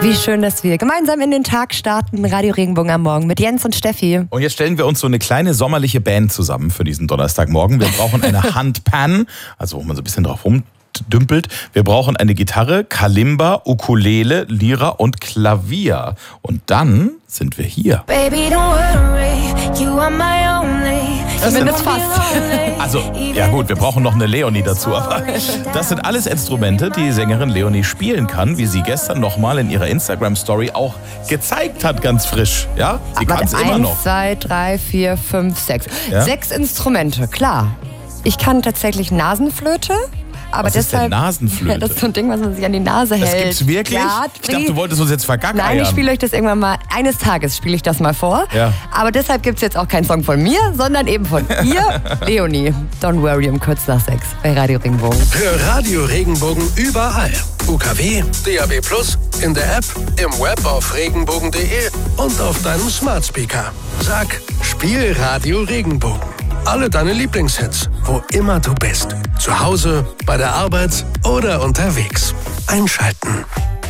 Wie schön, dass wir gemeinsam in den Tag starten. Radio Regenbogen am Morgen mit Jens und Steffi. Und jetzt stellen wir uns so eine kleine sommerliche Band zusammen für diesen Donnerstagmorgen. Wir brauchen eine Handpan, also wo man so ein bisschen drauf rumdümpelt. Wir brauchen eine Gitarre, Kalimba, Ukulele, Lira und Klavier. Und dann sind wir hier. Baby, don't worry, you are my only. Zumindest fast. Also, ja gut, wir brauchen noch eine Leonie dazu, aber das sind alles Instrumente, die Sängerin Leonie spielen kann, wie sie gestern nochmal in ihrer Instagram-Story auch gezeigt hat, ganz frisch. Ja, sie kann es immer noch. 1, 2, 3, 4, 5, 6. Ja? 6 Instrumente, klar. Ich kann tatsächlich Nasenflöte. Aber was ist denn Nasenflöte? Das ist so ein Ding, was man sich an die Nase hält. Das gibt's wirklich? Ja, ich dachte, du wolltest uns jetzt vergackeiern. Nein, ich spiele euch das irgendwann mal, eines Tages spiele ich das mal vor. Ja. Aber deshalb gibt es jetzt auch keinen Song von mir, sondern eben von ihr, Leonie. Don't worry, um kurz nach 6 bei Radio Regenbogen. Hör Radio Regenbogen überall. UKW, DAB+, in der App, im Web auf regenbogen.de und auf deinem Smart Speaker. Sag, spiel Radio Regenbogen. Alle deine Lieblingshits, wo immer du bist. Zu Hause, bei der Arbeit oder unterwegs. Einschalten.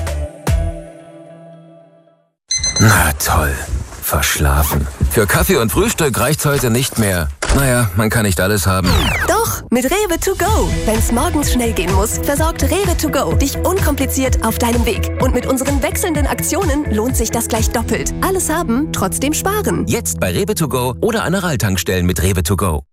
Na toll, verschlafen. Für Kaffee und Frühstück reicht's heute nicht mehr. Naja, man kann nicht alles haben. Doch, mit Rewe to go. Wenn's morgens schnell gehen muss, versorgt Rewe to go dich unkompliziert auf deinem Weg. Und mit unseren wechselnden Aktionen lohnt sich das gleich doppelt. Alles haben, trotzdem sparen. Jetzt bei Rewe to go oder an der Rall-Tankstellen mit Rewe to go.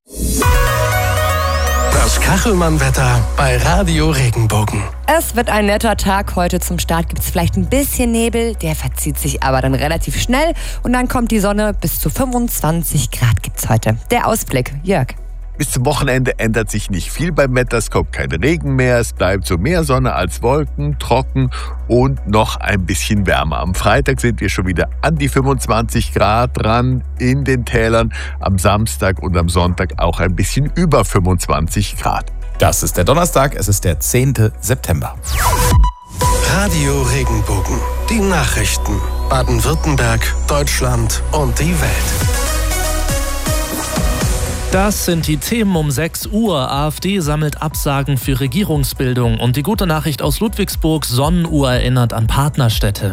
Das Kachelmann-Wetter bei Radio Regenbogen. Es wird ein netter Tag. Heute zum Start gibt es vielleicht ein bisschen Nebel. Der verzieht sich aber dann relativ schnell. Und dann kommt die Sonne. Bis zu 25 Grad gibt es heute. Der Ausblick, Jörg. Bis zum Wochenende ändert sich nicht viel beim Wetter. Es kommt kein Regen mehr. Es bleibt so mehr Sonne als Wolken, trocken und noch ein bisschen wärmer. Am Freitag sind wir schon wieder an die 25 Grad dran in den Tälern. Am Samstag und am Sonntag auch ein bisschen über 25 Grad. Das ist der Donnerstag, es ist der 10. September. Radio Regenbogen. Die Nachrichten. Baden-Württemberg, Deutschland und die Welt. Das sind die Themen um 6 Uhr. AfD sammelt Absagen für Regierungsbildung. Und die gute Nachricht aus Ludwigsburg, Sonnenuhr erinnert an Partnerstädte.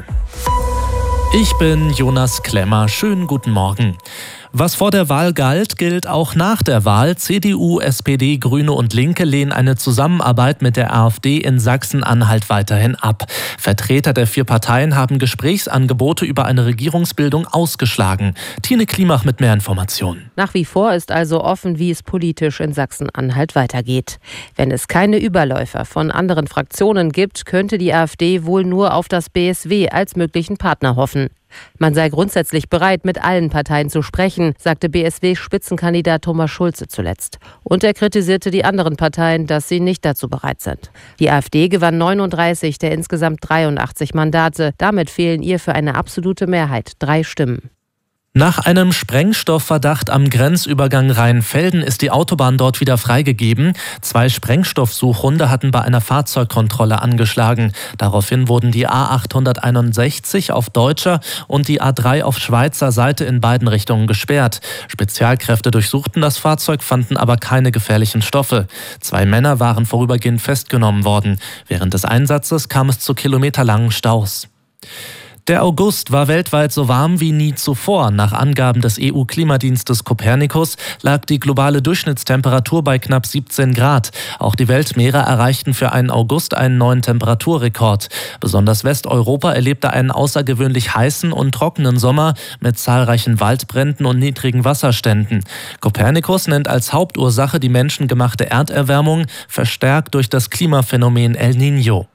Ich bin Jonas Klemmer. Schönen guten Morgen. Was vor der Wahl galt, gilt auch nach der Wahl. CDU, SPD, Grüne und Linke lehnen eine Zusammenarbeit mit der AfD in Sachsen-Anhalt weiterhin ab. Vertreter der 4 Parteien haben Gesprächsangebote über eine Regierungsbildung ausgeschlagen. Tine Klimach mit mehr Informationen. Nach wie vor ist also offen, wie es politisch in Sachsen-Anhalt weitergeht. Wenn es keine Überläufer von anderen Fraktionen gibt, könnte die AfD wohl nur auf das BSW als möglichen Partner hoffen. Man sei grundsätzlich bereit, mit allen Parteien zu sprechen, sagte BSW-Spitzenkandidat Thomas Schulze zuletzt. Und er kritisierte die anderen Parteien, dass sie nicht dazu bereit sind. Die AfD gewann 39 der insgesamt 83 Mandate. Damit fehlen ihr für eine absolute Mehrheit 3 Stimmen. Nach einem Sprengstoffverdacht am Grenzübergang Rheinfelden ist die Autobahn dort wieder freigegeben. 2 Sprengstoffsuchhunde hatten bei einer Fahrzeugkontrolle angeschlagen. Daraufhin wurden die A861 auf deutscher und die A3 auf Schweizer Seite in beiden Richtungen gesperrt. Spezialkräfte durchsuchten das Fahrzeug, fanden aber keine gefährlichen Stoffe. 2 Männer waren vorübergehend festgenommen worden. Während des Einsatzes kam es zu kilometerlangen Staus. Der August war weltweit so warm wie nie zuvor. Nach Angaben des EU-Klimadienstes Copernicus lag die globale Durchschnittstemperatur bei knapp 17 Grad. Auch die Weltmeere erreichten für einen August einen neuen Temperaturrekord. Besonders Westeuropa erlebte einen außergewöhnlich heißen und trockenen Sommer mit zahlreichen Waldbränden und niedrigen Wasserständen. Copernicus nennt als Hauptursache die menschengemachte Erderwärmung, verstärkt durch das Klimaphänomen El Niño.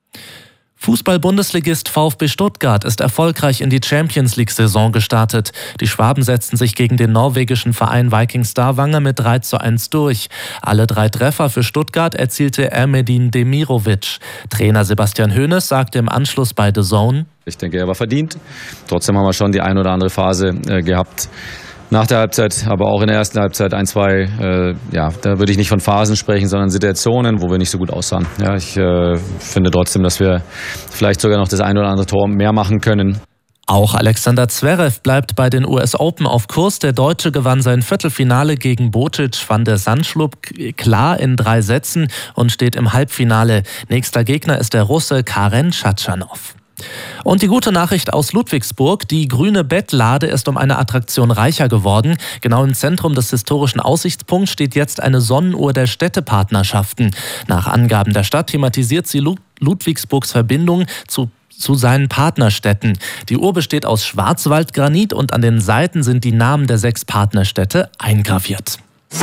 Fußball-Bundesligist VfB Stuttgart ist erfolgreich in die Champions-League-Saison gestartet. Die Schwaben setzten sich gegen den norwegischen Verein Viking Stavanger mit 3:1 durch. Alle 3 Treffer für Stuttgart erzielte Ermedin Demirovic. Trainer Sebastian Hoeneß sagte im Anschluss bei The Zone: Ich denke, er war verdient. Trotzdem haben wir schon die ein oder andere Phase gehabt. Nach der Halbzeit, aber auch in der ersten Halbzeit 1, 2, da würde ich nicht von Phasen sprechen, sondern Situationen, wo wir nicht so gut aussahen. Ja, ich finde trotzdem, dass wir vielleicht sogar noch das ein oder andere Tor mehr machen können. Auch Alexander Zverev bleibt bei den US Open auf Kurs. Der Deutsche gewann sein Viertelfinale gegen Bocic van der Zandschulp klar in 3 Sätzen und steht im Halbfinale. Nächster Gegner ist der Russe Karen Tschatschanow. Und die gute Nachricht aus Ludwigsburg: Die grüne Bettlade ist um eine Attraktion reicher geworden. Genau im Zentrum des historischen Aussichtspunkts steht jetzt eine Sonnenuhr der Städtepartnerschaften. Nach Angaben der Stadt thematisiert sie Ludwigsburgs Verbindung zu seinen Partnerstädten. Die Uhr besteht aus Schwarzwaldgranit und an den Seiten sind die Namen der 6 Partnerstädte eingraviert.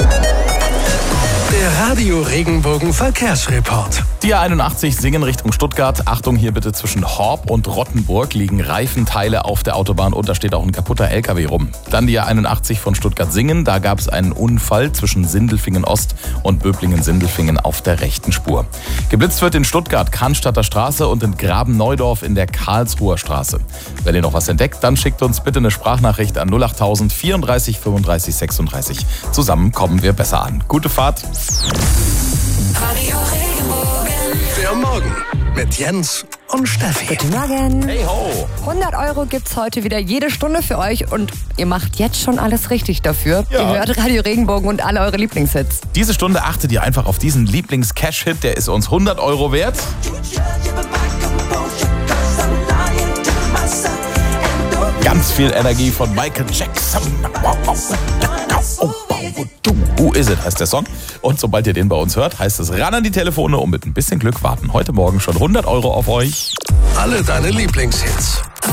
Der Radio Regenbogen Verkehrsreport. Die A81 Singen Richtung Stuttgart. Achtung, hier bitte zwischen Horb und Rottenburg liegen Reifenteile auf der Autobahn und da steht auch ein kaputter LKW rum. Dann die A81 von Stuttgart-Singen. Da gab es einen Unfall zwischen Sindelfingen Ost und Böblingen-Sindelfingen auf der rechten Spur. Geblitzt wird in Stuttgart, Cannstatter Straße und in Graben-Neudorf in der Karlsruher Straße. Wenn ihr noch was entdeckt, dann schickt uns bitte eine Sprachnachricht an 08000 34 35 36. Zusammen kommen wir besser an. Gute Fahrt. Radio Regenbogen. Der Morgen mit Jens und Steffi. Guten Morgen. Hey ho! 100 € gibt's heute wieder jede Stunde für euch und ihr macht jetzt schon alles richtig dafür. Ja. Ihr hört Radio Regenbogen und alle eure Lieblingshits. Diese Stunde achtet ihr einfach auf diesen Lieblings-Cash-Hit, der ist uns 100 € wert. Ganz viel Energie von Michael Jackson. Who is it heißt der Song. Und sobald ihr den bei uns hört, heißt es ran an die Telefone und mit ein bisschen Glück warten heute Morgen schon 100 € auf euch. Alle deine Lieblingshits.